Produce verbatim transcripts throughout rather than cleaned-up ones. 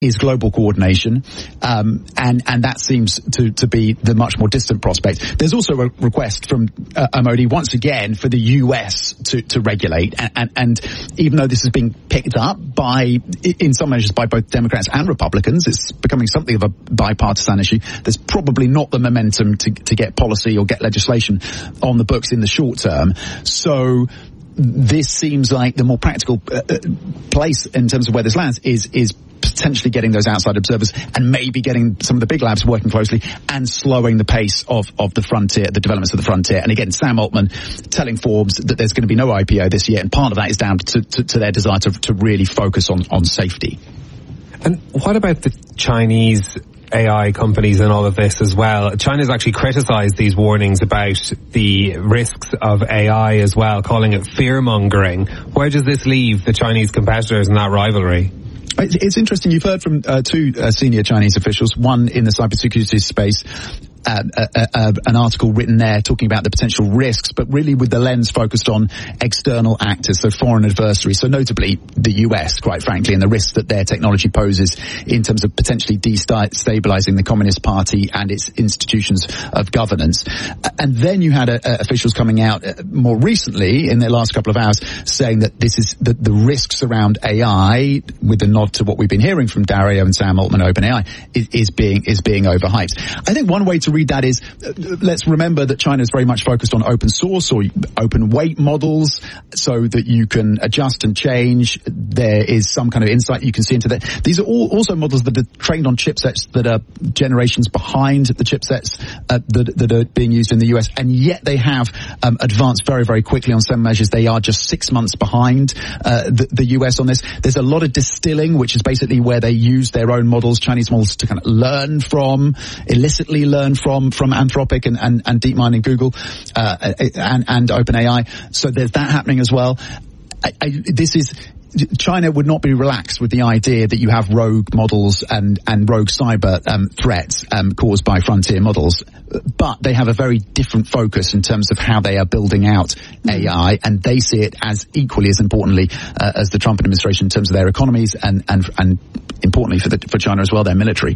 is global coordination, um, and and that seems to to be the much more distant prospect. There's also a request from uh, Modi once again for the U S to to regulate, and, and and even though this is being picked up by, in some measures, by both Democrats and Republicans, it's becoming something of a bipartisan issue. There's probably not the momentum to to get policy or get legislation on the books in the short term. So this seems like the more practical uh, place in terms of where this lands is is potentially getting those outside observers and maybe getting some of the big labs working closely and slowing the pace of, of the frontier, the developments of the frontier. And again, Sam Altman telling Forbes that there's going to be no I P O this year, and part of that is down to, to, to their desire to, to really focus on, on safety. And what about the Chinese A I companies and all of this as well? China's actually criticised these warnings about the risks of A I as well, calling it fear-mongering. Where does this leave the Chinese competitors in that rivalry? It's interesting. You've heard from uh, two uh, senior Chinese officials, one in the cybersecurity space, uh, uh, uh, an article written there talking about the potential risks, but really with the lens focused on external actors, so foreign adversaries, so notably the U S, quite frankly, and the risks that their technology poses in terms of potentially destabilizing the Communist Party and its institutions of governance. And then you had uh, officials coming out uh, more recently in their last couple of hours saying that this is the, the risks around A I, with a nod to what we've been hearing from Dario and Sam Altman, OpenAI, is, is being is being overhyped. I think one way to read that is, uh, let's remember that China is very much focused on open source or open weight models so that you can adjust and change. There is some kind of insight you can see into that. These are all also models that are trained on chipsets that are generations behind the chipsets uh, that, that are being used in the U S, and yet they have um, advanced very, very quickly on some measures. They are just six months behind uh, the, the U S on this. There's a lot of distilling, which is basically where they use their own models, Chinese models, to kind of learn from, illicitly learn from, from Anthropic and, and, and DeepMind and Google, uh, and, and OpenAI. So there's that happening as well. I, I, this is, China would not be relaxed with the idea that you have rogue models and, and rogue cyber um, threats um, caused by frontier models, but they have a very different focus in terms of how they are building out A I, and they see it as equally as importantly uh, as the Trump administration in terms of their economies and, and, and importantly for, the, for China as well, their military.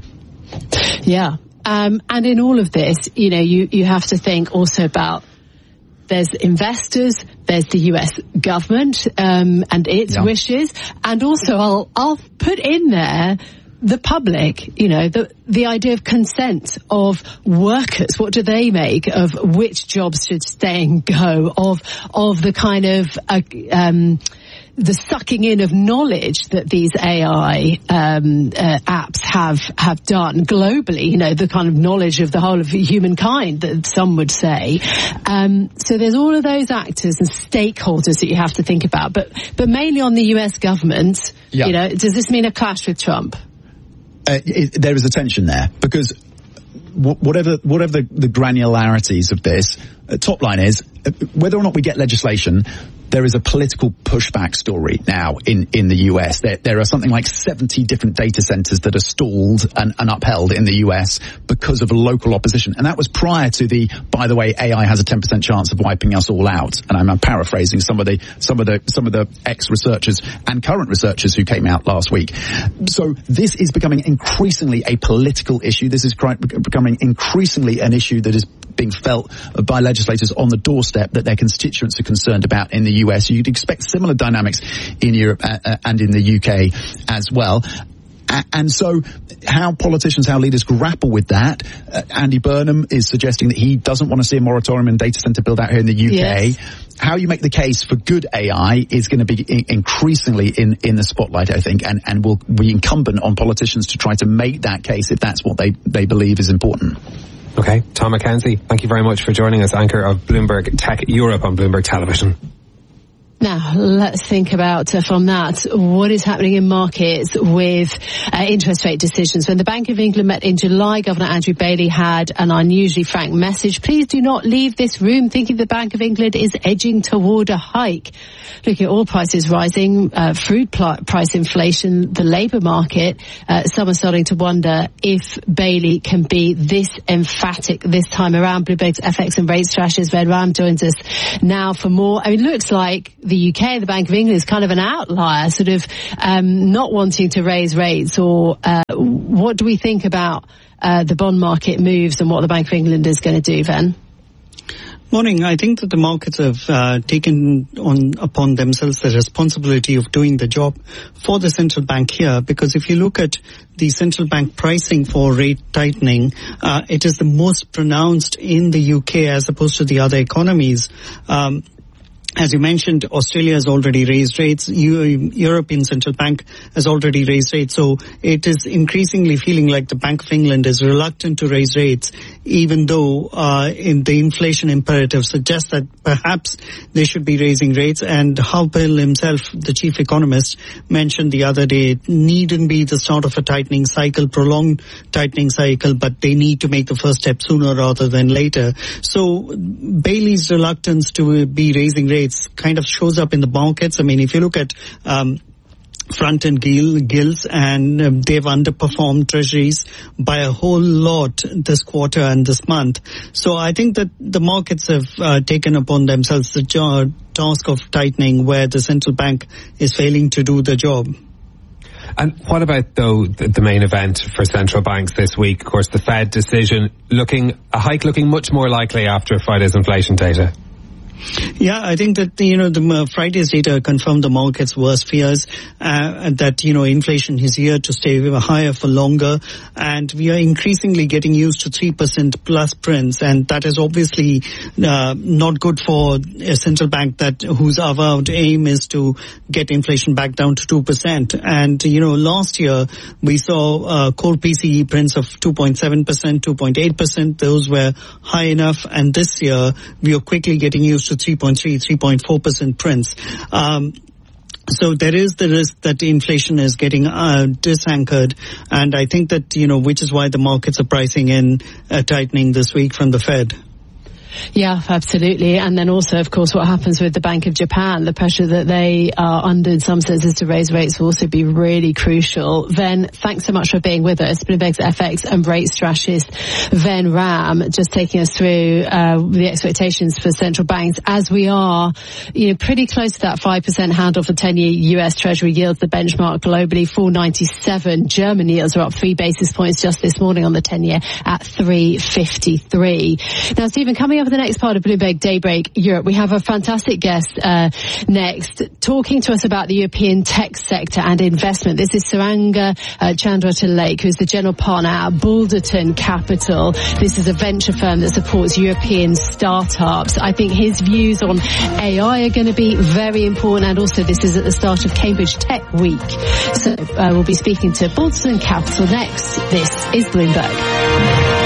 Yeah. Um, and in all of this, you know, you, you have to think also about there's investors, there's the U S government um, and its yeah. wishes, and also I'll I'll put in there the public, you know, the the idea of consent of workers. What do they make of which jobs should stay and go? Of of the kind of uh, um, the sucking in of knowledge that these A I um, uh, apps have have done globally, you know, the kind of knowledge of the whole of humankind that some would say. Um, so there's all of those actors and stakeholders that you have to think about, but but mainly on the U S government. Yeah. You know, does this mean a clash with Trump? Uh, it, there is a tension there because w- whatever whatever the, the granularities of this, uh, top line is uh, whether or not we get legislation. There is a political pushback story now in, in the U S. There, there are something like seventy different data centers that are stalled and, and upheld in the U S because of local opposition. And that was prior to the, by the way, A I has a ten percent chance of wiping us all out. And I'm, I'm paraphrasing some of the, some of the, some of the ex-researchers and current researchers who came out last week. So this is becoming increasingly a political issue. This is becoming increasingly an issue that is being felt by legislators on the doorstep that their constituents are concerned about in the U S. You'd expect similar dynamics in Europe uh, and in the U K as well. And so how politicians, how leaders grapple with that, uh, Andy Burnham is suggesting that he doesn't want to see a moratorium in data center build out here in the U K. Yes. How you make the case for good A I is going to be in- increasingly in, in the spotlight, I think, and, and will be incumbent on politicians to try to make that case if that's what they, they believe is important. Okay, Tom McKenzie, thank you very much for joining us, anchor of Bloomberg Tech Europe on Bloomberg Television. Now, let's think about, uh, from that, what is happening in markets with uh, interest rate decisions. When the Bank of England met in July, Governor Andrew Bailey had an unusually frank message. Please do not leave this room thinking the Bank of England is edging toward a hike. Looking at oil prices rising, uh, food pl- price inflation, the labour market, uh, some are starting to wonder if Bailey can be this emphatic this time around. Bloomberg's F X and rate strategist, Ved Ram, joins us now for more. I mean, it looks like the U K, the Bank of England, is kind of an outlier, sort of um, not wanting to raise rates? Or uh, what do we think about uh, the bond market moves and what the Bank of England is going to do, Ven? Morning. I think that the markets have uh, taken on upon themselves the responsibility of doing the job for the central bank here, because if you look at the central bank pricing for rate tightening, uh, it is the most pronounced in the U K as opposed to the other economies. Um, As you mentioned, Australia has already raised rates. European Central Bank has already raised rates. So it is increasingly feeling like the Bank of England is reluctant to raise rates, even though uh, in the inflation imperative suggests that perhaps they should be raising rates. And Powell himself, the chief economist, mentioned the other day, it needn't be the start of a tightening cycle, prolonged tightening cycle, but they need to make the first step sooner rather than later. So Bailey's reluctance to be raising rates kind of shows up in the markets. I mean, if you look at um, front-end gilts, and um, they've underperformed treasuries by a whole lot this quarter and this month. So I think that the markets have uh, taken upon themselves the jo- task of tightening where the central bank is failing to do the job. And what about, though, the main event for central banks this week? Of course, the Fed decision, looking a hike looking much more likely after Friday's inflation data. Yeah, I think that, you know, the uh, Friday's data confirmed the market's worst fears, uh, that, you know, inflation is here to stay higher for longer. And we are increasingly getting used to three percent plus prints. And that is obviously uh, not good for a central bank that whose avowed aim is to get inflation back down to two percent. And, you know, last year we saw uh, core P C E prints of two point seven percent, two point eight percent. Those were high enough. And this year we are quickly getting used to three point three, three point four percent prints. Um, so there is the risk that inflation is getting uh, disanchored, and I think that, you know, which is why the markets are pricing in a tightening this week from the Fed. Yeah, absolutely. And then also, of course, what happens with the Bank of Japan, the pressure that they are under in some senses to raise rates will also be really crucial. Ven, thanks so much for being with us. Bloomberg's F X and rate strategist Ven Ram, just taking us through uh, the expectations for central banks as we are, you know, pretty close to that five percent handle for ten-year U S Treasury yields, the benchmark globally, four ninety-seven. German yields are up three basis points just this morning on the ten-year at three fifty-three. Now, Stephen, coming up for the next part of Bloomberg Daybreak Europe, we have a fantastic guest uh, next, talking to us about the European tech sector and investment. This is Saranga uh, Chandratilake, who's the general partner at Balderton Capital. This is a venture firm that supports European startups. I think his views on A I are going to be very important, and also this is at the start of Cambridge Tech Week. So uh, we'll be speaking to Balderton Capital next. This is Bloomberg.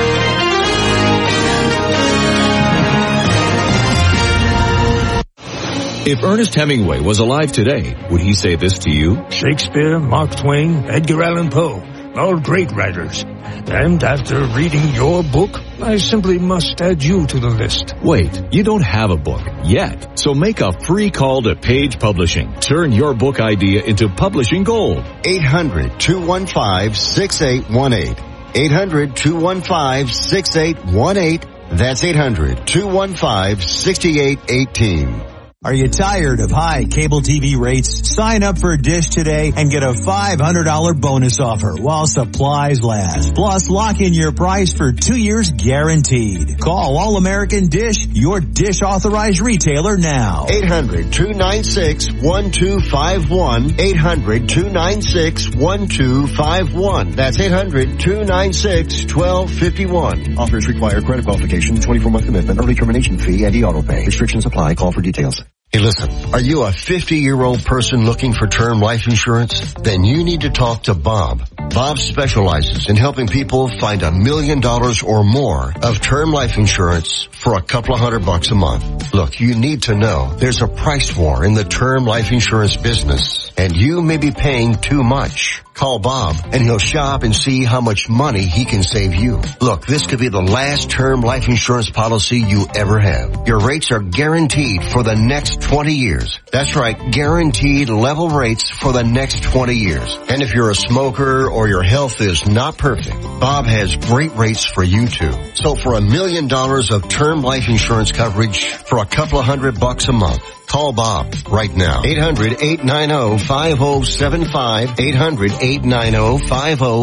If Ernest Hemingway was alive today, would he say this to you? Shakespeare, Mark Twain, Edgar Allan Poe, all great writers. And after reading your book, I simply must add you to the list. Wait, you don't have a book yet. So make a free call to Page Publishing. Turn your book idea into publishing gold. eight hundred, two one five, six eight one eight. eight hundred, two one five, six eight one eight. That's eight hundred, two one five, six eight one eight. Are you tired of high cable T V rates? Sign up for Dish today and get a five hundred dollars bonus offer while supplies last. Plus, lock in your price for two years guaranteed. Call All American Dish, your Dish authorized retailer now. eight hundred, two nine six, one two five one. eight hundred, two nine six, one two five one. That's eight hundred, two nine six, one two five one. Offers require credit qualification, twenty-four month commitment, early termination fee, and e-auto pay. Restrictions apply. Call for details. Hey, listen, are you a fifty-year-old person looking for term life insurance? Then you need to talk to Bob. Bob specializes in helping people find a million dollars or more of term life insurance for a couple of hundred bucks a month. Look, you need to know there's a price war in the term life insurance business, and you may be paying too much. Call Bob, and he'll shop and see how much money he can save you. Look, this could be the last term life insurance policy you ever have. Your rates are guaranteed for the next twenty years. That's right, guaranteed level rates for the next twenty years. And if you're a smoker or or your health is not perfect, Bob has great rates for you too. So for a million dollars of term life insurance coverage for a couple of hundred bucks a month, call Bob right now. eight hundred, eight nine zero, five zero seven five. eight hundred, eight nine zero, five zero